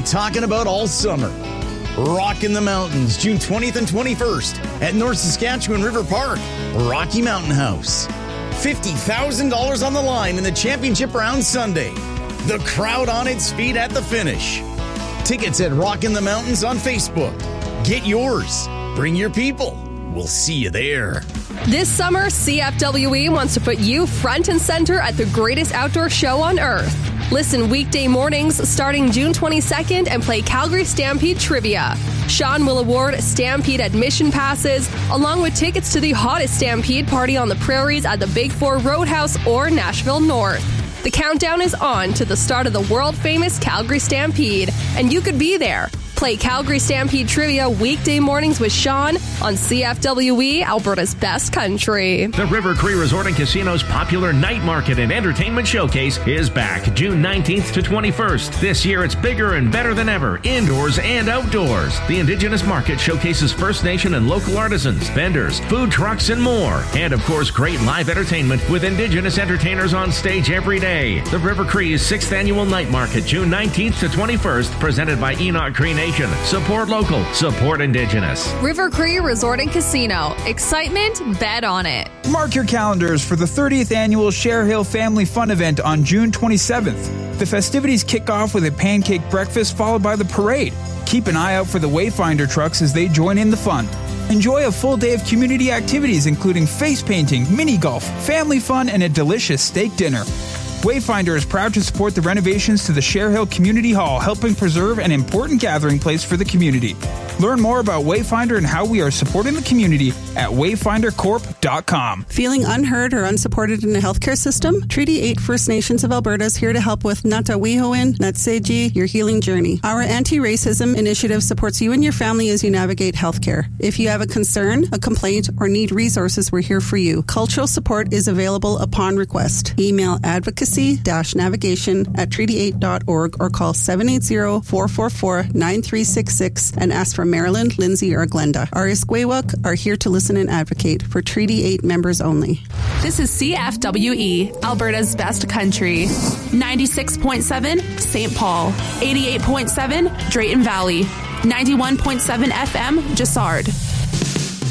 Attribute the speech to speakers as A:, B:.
A: talking about all summer. Rockin' the Mountains, June 20th and 21st at North Saskatchewan River Park, Rocky Mountain House. $50,000 on the line in the championship round Sunday. The crowd on its feet at the finish. Tickets at Rockin' the Mountains on Facebook. Get yours. Bring your people. We'll see you there.
B: This summer, CFWE wants to put you front and center at the greatest outdoor show on earth. Listen weekday mornings starting June 22nd and play Calgary Stampede Trivia. Sean will award Stampede admission passes, along with tickets to the hottest Stampede party on the prairies at the Big Four Roadhouse or Nashville North. The countdown is on to the start of the world-famous Calgary Stampede, and you could be there. Play Calgary Stampede Trivia weekday mornings with Sean on CFWE, Alberta's best country.
C: The River Cree Resort and Casino's popular night market and entertainment showcase is back June 19th to 21st. This year it's bigger and better than ever, indoors and outdoors. The Indigenous Market showcases First Nation and local artisans, vendors, food trucks, and more. And of course, great live entertainment with Indigenous entertainers on stage every day. The River Cree's 6th Annual Night Market, June 19th to 21st, presented by Enoch Cree Nation. Support local, support Indigenous.
D: River Cree Resort and Casino. Excitement, bet on it.
E: Mark your calendars for the 30th Annual Share Hill Family Fun Event on June 27th. The festivities kick off with a pancake breakfast followed by the parade. Keep an eye out for the Wayfinder trucks as they join in the fun. Enjoy a full day of community activities including face painting, mini golf, family fun, and a delicious steak dinner. Wayfinder is proud to support the renovations to the Share Hill Community Hall, helping preserve an important gathering place for the community. Learn more about Wayfinder and how we are supporting the community at wayfindercorp.com.
F: Feeling unheard or unsupported in the healthcare system? Treaty 8 First Nations of Alberta is here to help with Natawihoin Natseji, your healing journey. Our anti-racism initiative supports you and your family as you navigate healthcare. If you have a concern, a complaint, or need resources, we're here for you. Cultural support is available upon request. Email advocacy-navigation@treaty8.org or call 780-444-9366 and ask for Marilyn, Lindsay, or Glenda. Our Iskwewak are here to listen and advocate for Treaty 8 members only.
G: This is CFWE, Alberta's best country. 96.7 St. Paul, 88.7 Drayton Valley, 91.7 FM Jassard.